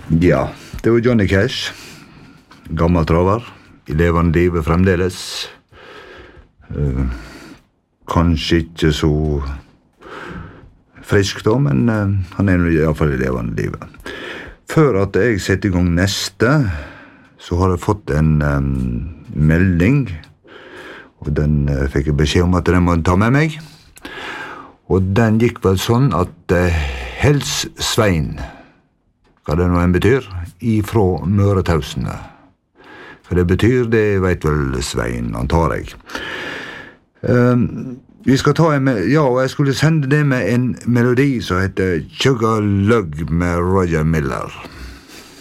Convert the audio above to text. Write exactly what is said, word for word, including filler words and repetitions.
Ja, det var Johnny Cash. Gammel traver. I levende livet fremdeles. Uh, kanskje ikke så frisk da, men uh, han er i hvert fall i levende livet. Før at jeg setter i gang neste, så har jeg fått en um, melding, og den uh, fikk jeg beskjed om at den må ta med meg. Og den gikk vel sånn at uh, Hels Svein, hva det nå en betyr, ifra Møretausene. Hva det betyr, det vet vel Svein, antar jeg. Um, vi skal ta en, ja, og jeg skulle sende det med en melodi som heter Sugar Lug med Roger Miller.